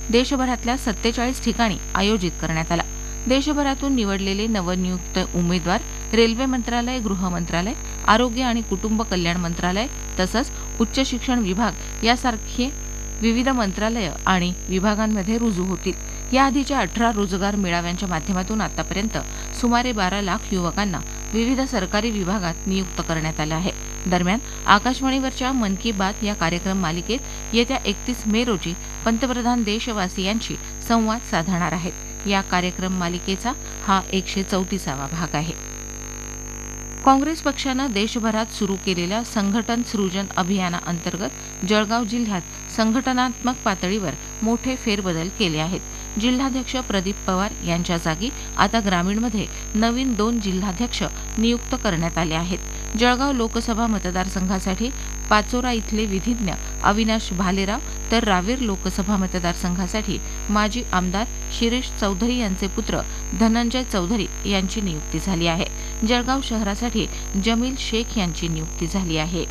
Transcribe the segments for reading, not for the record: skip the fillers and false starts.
देशभरातल्या 47 ठिकाणी आयोजित करण्यात आला। देशभरातून निवडलेले नवनियुक्त उमेदवार रेल्वे मंत्रालय, गृह मंत्रालय, आरोग्य आणि कुटुंब कल्याण मंत्रालय तसंच उच्च शिक्षण विभाग यासारखे विविध मंत्रालय आणि विभागांमध्ये रुजू होतील। याआधीच्या 18 रोजगार मेळाव्यांच्या माध्यमातून आतापर्यंत सुमारे 12 लाख युवकांना विविध सरकारी विभागात नियुक्त करण्यात आलं आहे। दरम्यान आकाशवाणीवरच्या मन की बात या कार्यक्रम मालिकेत येत्या 31 मे रोजी पंतप्रधान देशवासियांशी संवाद साधणार आहेत। या कार्यक्रम मालिकेचा हा 134वा भाग आहे। काँग्रेस पक्षानं देशभरात सुरू केलेल्या संघटन सृजन अभियानाअंतर्गत जळगाव जिल्ह्यात संघटनात्मक पातळीवर मोठे फेरबदल केले आहेत। जिल्हाध्यक्ष प्रदीप पवार यांच्या जागी आता ग्रामीणमध्ये नवीन 2 जिल्हाध्यक्ष नियुक्त करण्यात आले आहेत। जळगाव लोकसभा मतदारसंघासाठी पाचोरा इथले विधिज्ञ अविनाश भालेराव तर रावेर लोकसभा मतदारसंघासाठी माजी आमदार शिरीष चौधरी यांचे पुत्र धनंजय चौधरी यांची नियुक्ती झाली आहे। जळगाव शहरासाठी जमील शेख यांची नियुक्ती झाली आहे।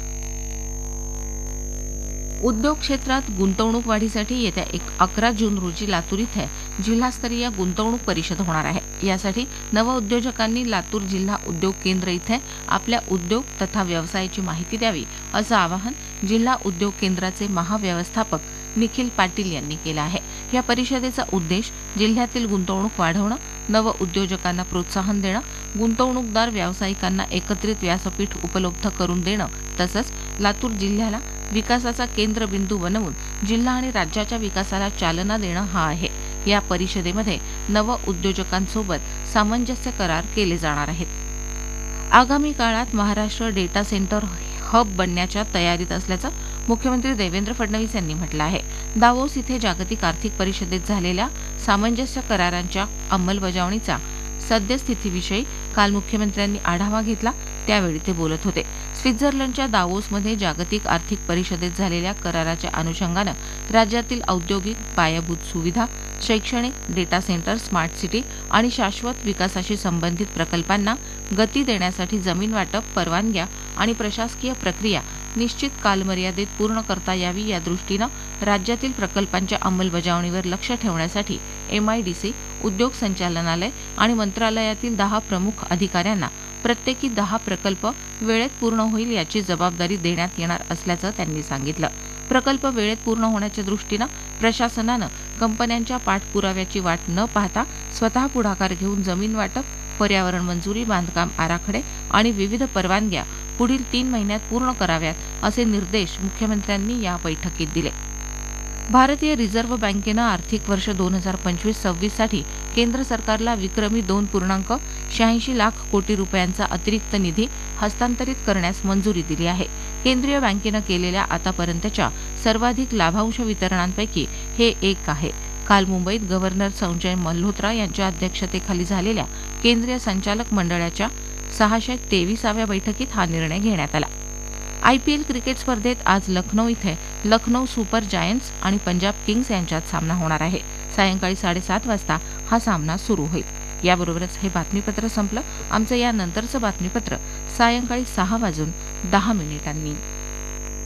उद्योग क्षेत्रात गुंतवणूक वाढीसाठी येत्या 11 जून रोजी लातूर इथे जिल्हास्तरीय गुंतवणूक परिषद होणार आहे। यासाठी नवउद्योजकांनी लातूर जिल्हा उद्योग केंद्र इथे आपल्या उद्योग तथा व्यवसायाची माहिती द्यावी असं आवाहन जिल्हा उद्योग केंद्राचे महाव्यवस्थापक निखिल पाटील यांनी केलं आहे। या परिषदेचा उद्देश जिल्ह्यातील गुंतवणूक वाढवणं, नवउद्योजकांना प्रोत्साहन देणं, गुंतवणूकदार व्यावसायिकांना एकत्रित व्यासपीठ उपलब्ध करून देणं तसंच लातूर जिल्ह्याला विकासाचा केंद्रबिंदू बनवून जिल्हा आणि राज्याच्या विकासाला चालना देणं हा आहे। या परिषदेमध्ये नवउद्योजकांसोबत सामंजस्य करार केले जाणार आहेत। आगामी काळात महाराष्ट्र डेटा सेंटर हब बनण्याच्या तयारीत असल्याचं मुख्यमंत्री देवेंद्र फडणवीस यांनी म्हटलं आहे। दावोस इथे जागतिक आर्थिक परिषदेत झालेल्या सामंजस्य करारांच्या अंमलबजावणीचा सद्यस्थितीविषयी काल मुख्यमंत्र्यांनी आढावा घेतला, त्यावेळी ते बोलत होते। स्वित्झर्लंडच्या दावोसमध्ये जागतिक आर्थिक परिषदेत झालेल्या कराराच्या अनुषंगानं राज्यातील औद्योगिक, पायाभूत सुविधा, शैक्षणिक, डेटा सेंटर, स्मार्ट सिटी आणि शाश्वत विकासाशी संबंधित प्रकल्पांना गती देण्यासाठी जमीन वाटप, परवानग्या आणि प्रशासकीय प्रक्रिया निश्चित कालमर्यादेत पूर्ण करता यावी या दृष्टीनं राज्यातील प्रकल्पांच्या अंमलबजावणीवर लक्ष ठेवण्यासाठी MIDC, उद्योग संचालनालय आणि मंत्रालयातील 10 प्रमुख अधिकाऱ्यांना प्रत्येकी 10 प्रकल्प वेळेत पूर्ण होईल याची जबाबदारी देण्यात येणार असल्याचं त्यांनी सांगितलं। प्रकल्प वेळेत पूर्ण होण्याच्या दृष्टीनं प्रशासनानं कंपन्यांच्या पाठपुराव्याची वाट न पाहता स्वतः पुढाकार घेऊन जमीन वाटप, पर्यावरण मंजुरी, बांधकाम आराखडे आणि विविध परवानग्या पुढील 3 महिन्यात पूर्ण कराव्यात असे निर्देश मुख्यमंत्र्यांनी या बैठकीत दिले। भारतीय रिझर्व्ह बँकेनं आर्थिक वर्ष 2025-26 साठी केंद्र सरकारला विक्रमी 2.86 लाख कोटी रुपयांचा अतिरिक्त निधी हस्तांतरित करण्यास मंजुरी दिली आहे। केंद्रीय बँकेनं केलेल्या आतापर्यंतच्या सर्वाधिक लाभांश वितरणांपैकी हे एक आहे। काल मुंबईत गव्हर्नर संजय मल्होत्रा यांच्या अध्यक्षतेखाली झालेल्या केंद्रीय संचालक मंडळाच्या 623व्या बैठकीत हा निर्णय घेण्यात आला। IPL क्रिकेट स्पर्धेत आज लखनौ इथे लखनौ सुपर जायंट्स आणि पंजाब किंग्स यांच्यात सामना होणार आहे। सायंकाळी 7:30 वाजता हा सामना सुरू होईल। याबरोबरच हे बातमीपत्र संपलं। आमचं यानंतरचं बातमीपत्र सायंकाळी 6:10 वाजून 10 मिनिटांनी।